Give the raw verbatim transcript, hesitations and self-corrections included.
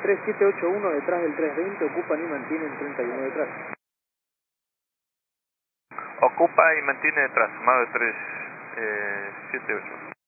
tres siete ocho uno detrás del tres veinte, ocupan y mantienen treinta y uno detrás. Ocupa y mantiene detrás, más de tres siete ocho.